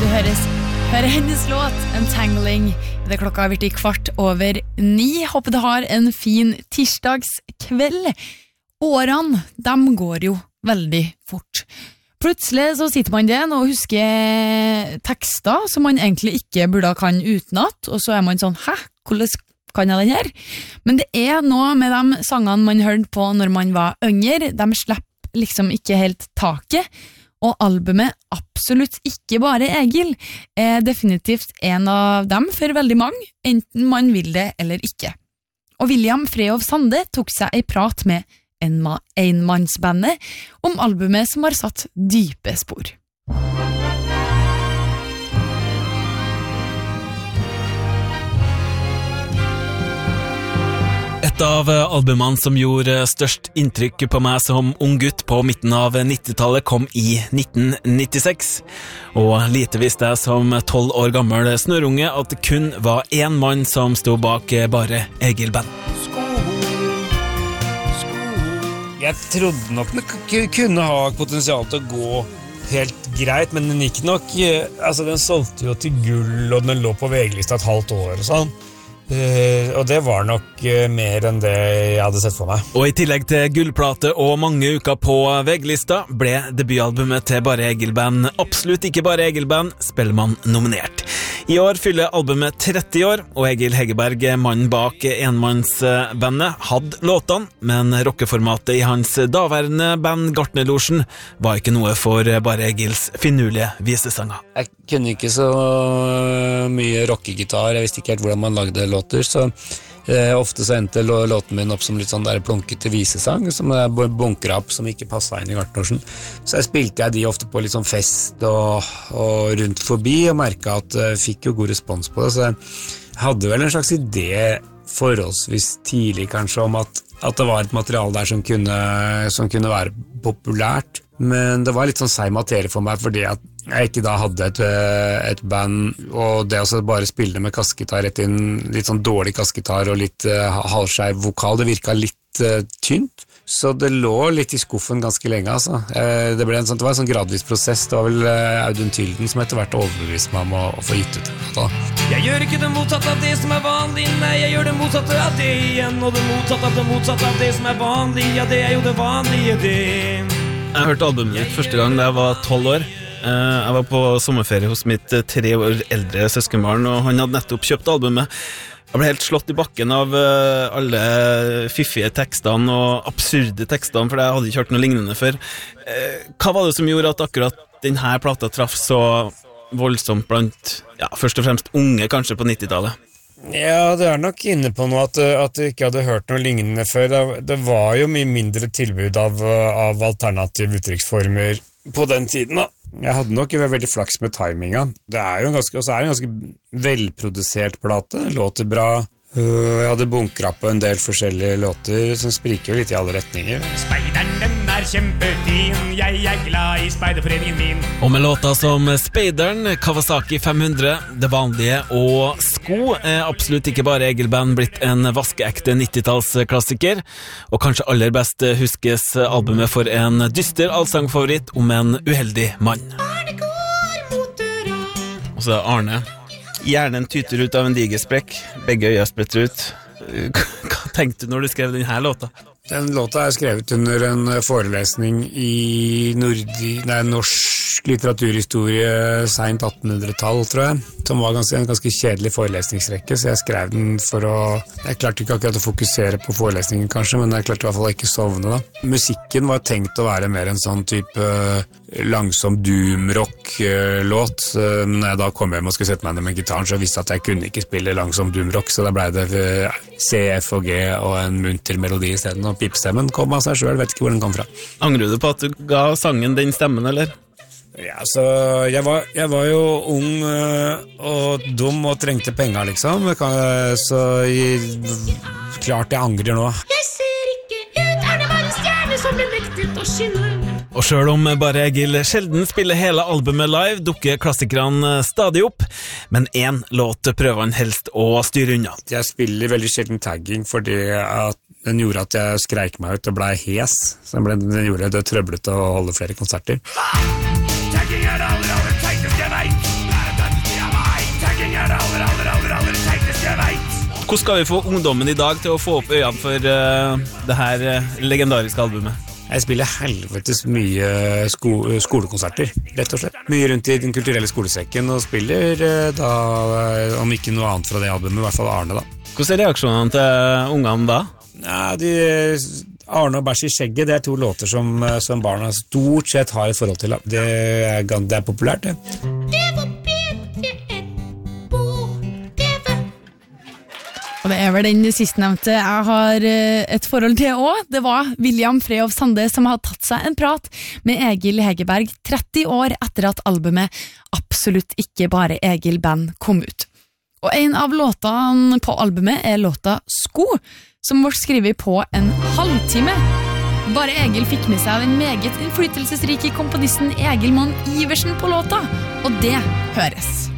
hører hennes låt Entangling. Det klokka har blitt 9:15. Håper du har en fin tirsdagskveld. Årene, de går jo veldig fort. Plutselig så sitter man igjen og husker tekster som man egentlig ikke burde kan utenat, og så man sånn, hæ, hvordan kan jeg den her? Men det noe med de sangene man hørte på når man var yngre, de slipper liksom ikke helt taket, og albumet Absolutt ikke bare Egil definitivt en av dem for veldig mange, enten man vil det eller ikke. Og William Freov Sande tok seg en prat med enmannsbandet om albumet som har satt dype spor. Et av albumene som gjorde størst inntrykk på meg som ung gutt på midten av 90-tallet kom i 1996. Og lite visste jeg som 12 år gammel snørunge at det kun var en mann som stod bak bare Egil Band. Jeg trodde nok den kunne ha potensial til å gå helt greit, men den gikk nok, altså den solgte jo til gull, og den lå på VG-lista et halvt år og sånn. Og det var nok mer enn det jeg hadde sett for meg. Og i tillegg til gullplate og mange uker på VG-lista ble debutalbumet til Bare Egil Band Absolutt ikke bare Egil Band Spellemann nominert. I år fyller albumet 30 år, og Egil Hegerberg, mannen bak enmannsbandet, hadde låtene, men rockeformatet i hans daværende band Gartnerlosjen var ikke noe for Bare Egils finurlige visesanger. Jeg kunne ikke så mye rockegitar, jeg visste ikke helt hvordan man lagde låter, så ofte så endte låten min opp som litt sånn der plunkete visesang, som bunker opp, som ikke passet inn i Gartnerlosjen. Så spilte jeg de ofte på litt sånn fest og rundt forbi, og merket at jeg fikk jo god respons på det, så jeg hadde vel en slags idé forholdsvis tidlig kanskje om at det var et materiale der som kunne være populært, men det var litt sånn seig materie for meg, fordi at jeg ikke da hadde et band, og det å bare spille med kassegitar rett inn, litt sånn dårlig kassegitar og litt halvskeiv vokal, det virket litt tynt, så det lå litt i skuffen ganske lenge, altså. Det var en sånn gradvis prosess, det var vel Audun Tylden som etter hvert overbeviste meg om å få gitt ut det. Jeg gjør ikke det motsatte av det som vanlig, nei, jeg gjør det motsatte av det igjen, og det motsatte av det som vanlig, ja, det jo det vanlige, det. Jeg hørte albumet mitt første gang da jeg var 12 år. Jeg var på sommerferie hos mitt 3 år eldre søskenbarn, og han hadde nettopp kjøpt albumet. Jeg ble helt slått i bakken av alle fiffige tekstene og absurde tekstene, for jeg hadde ikke hørt noe lignende før. Hva var det som gjorde at akkurat denne plata traff så voldsomt blant, ja, først og fremst unge kanskje på 90-tallet? Ja, det nok inne på noe at jeg ikke hadde hørt noe lignende før. Det var jo mye mindre tilbud av alternative uttrykksformer på den tiden da. Jeg hadde nok veldig flaks med timinga. Det jo en ganske velprodusert plate, låter bra. Jeg hadde bunkret på en del forskjellige låter som spriker jo litt i alle retninger. Speideren, den kjempefin, jeg glad i speiderforeningen min. Og med låter som Speideren, Kawasaki 500, Det vanlige og Sko absolutt ikke bare Egil Band blitt en vaskeekte 90-tallsklassiker, og kanskje aller best huskes albumet for en dyster allsangfavoritt om en uheldig mann. Arne går mot døra. Og så Arne. Hjernen tyter ut av en digersprekk, begge øya spretter ut. Hva tenkte du når du skrev denne låta? Den låta skrevet under en forelesning i norsk litteraturhistorie sent 1800-tall, tror jeg, som var en ganske kjedelig forelesningsrekke, så jeg skrev den jeg klarte ikke akkurat å fokusere på forelesningen kanskje, men jeg klarte i hvert fall ikke sovne da. Musikken var tenkt å være mer en sånn type langsom doom-rock-låt, men når jeg da kom hjem og skulle sette meg ned med gitaren, så visste jeg at jeg kunne ikke spille langsom doom-rock, så da ble det C, F og G og en munter melodi i stedet, og pipstemmen kom av seg selv, vet ikke hvor den kom fra. Angrer du på at du ga sangen den stemmen, eller? Ja, så jeg var jo ung og dum og trengte penger, liksom, så klart jeg angrer nå. Jeg ser ikke ut, det bare en stjerne som ble nektet å skinne. Og selv om Bare Egil sjelden spiller hele albumet live, dukker klassikerne stadig opp, men en låt prøver han helst å styre unna. Jeg spiller veldig sjelden tagging, fordi at den gjorde at jeg skreik meg ut og ble hes, så den gjorde det trøblete å holde flere konserter. Tagging det aller teiteste jeg vet. Hvordan skal vi få ungdommen i dag til å få opp øynene for det her legendariske albumet? Jeg spiller helvetes mye skolekonserter, rett og slett. Mye rundt i den kulturelle skolesekken, og spiller da, om ikke noe annet fra det albumet, i hvert fall Arne da. Hvordan reaksjonene til ungene da? Ja, Arne og Bæsj i skjegget, det 2 låter som barna stort sett har et forhold til. Det er populært, det. Og det vel den sistnevnte jeg har et forhold til også. Det var William Freyhoff Sande som har tatt seg en prat med Egil Hegerberg 30 år etter at albumet Absolutt ikke bare Egil Band kom ut. Og en av låtene på albumet er låta Sko, som ble skrevet på en halvtime. Bare Egil fikk med seg den meget innflytelsesrike komponisten Egil Monn Iversen på låta, og det høres.